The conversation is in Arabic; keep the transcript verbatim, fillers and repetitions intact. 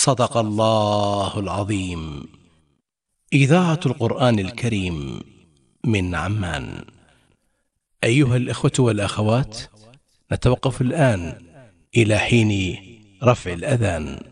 صدق الله العظيم. إذاعة القرآن الكريم من عمان. أيها الإخوة والأخوات، نتوقف الآن إلى حين رفع الأذان.